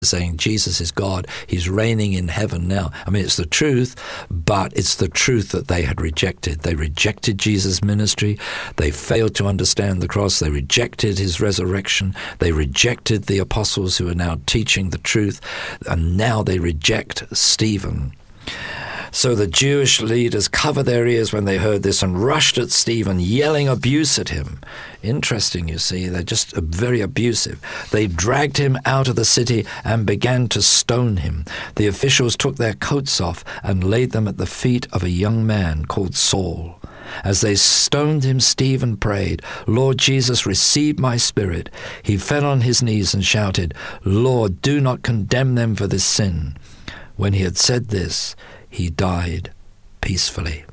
saying Jesus is God. He's reigning in heaven now. I mean, it's the truth, but it's the truth that they had rejected. They rejected Jesus' ministry. They failed to understand the cross. They rejected his resurrection. They rejected the apostles who are now teaching the truth. And now they reject Stephen. So the Jewish leaders covered their ears when they heard this and rushed at Stephen, yelling abuse at him. Interesting, you see, they're just very abusive. They dragged him out of the city and began to stone him. The officials took their coats off and laid them at the feet of a young man called Saul. As they stoned him, Stephen prayed, "Lord Jesus, receive my spirit." He fell on his knees and shouted, "Lord, do not condemn them for this sin." When he had said this, he died peacefully.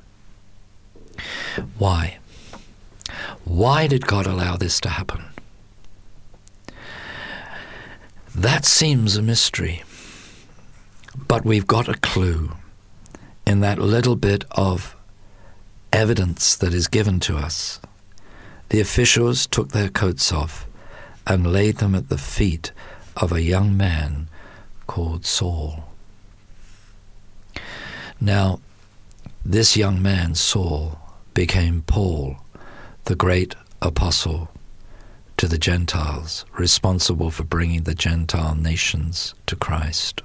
Why? Why did God allow this to happen? That seems a mystery. But we've got a clue in that little bit of evidence that is given to us. The officials took their coats off and laid them at the feet of a young man called Saul. Now, this young man, Saul, became Paul, the great apostle to the Gentiles, responsible for bringing the Gentile nations to Christ.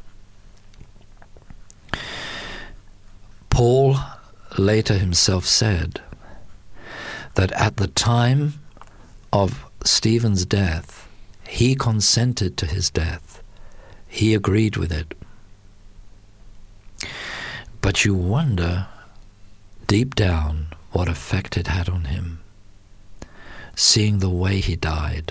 Paul later himself said that at the time of Stephen's death, he consented to his death. He agreed with it. But you wonder, deep down, what effect it had on him, seeing the way he died.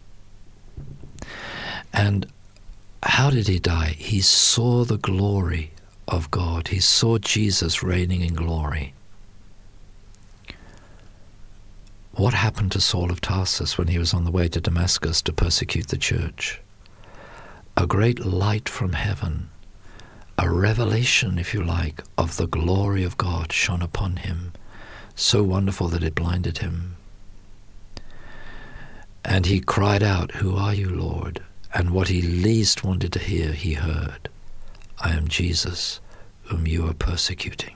And how did he die? He saw the glory of God. He saw Jesus reigning in glory. What happened to Saul of Tarsus when he was on the way to Damascus to persecute the church? A great light from heaven, a revelation, if you like, of the glory of God shone upon him, so wonderful that it blinded him. And he cried out, "Who are you, Lord?" And what he least wanted to hear, he heard, "I am Jesus, whom you are persecuting."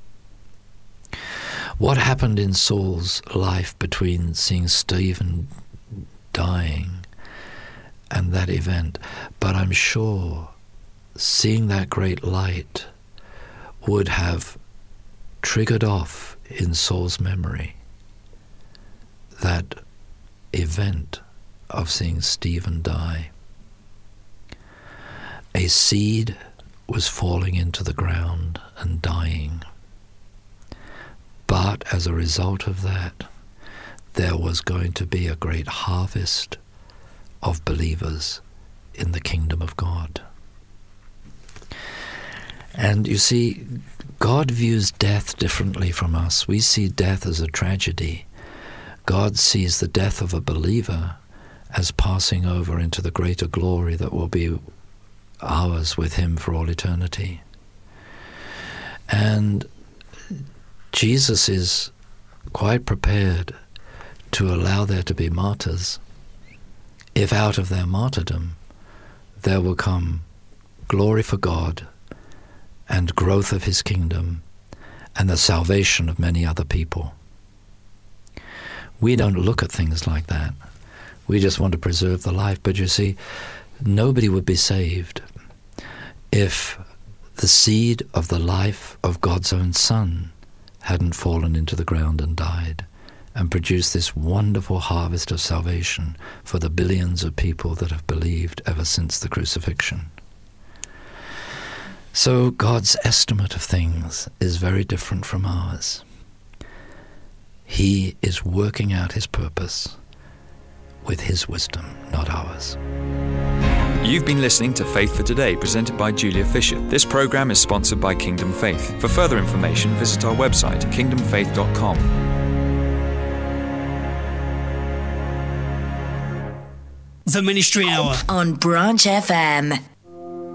What happened in Saul's life between seeing Stephen dying and that event? But I'm sure seeing that great light would have triggered off in Saul's memory that event of seeing Stephen die. A seed was falling into the ground and dying. But as a result of that, there was going to be a great harvest of believers in the kingdom of God. And you see, God views death differently from us. We see death as a tragedy. God sees the death of a believer as passing over into the greater glory that will be ours with him for all eternity. And Jesus is quite prepared to allow there to be martyrs if out of their martyrdom there will come glory for God and growth of his kingdom and the salvation of many other people. We don't look at things like that. We just want to preserve the life. But you see, nobody would be saved if the seed of the life of God's own Son hadn't fallen into the ground and died and produced this wonderful harvest of salvation for the billions of people that have believed ever since the crucifixion. So God's estimate of things is very different from ours. He is working out his purpose with his wisdom, not ours. You've been listening to Faith for Today, presented by Julia Fisher. This program is sponsored by Kingdom Faith. For further information, visit our website, kingdomfaith.com. The Ministry Hour on Branch FM.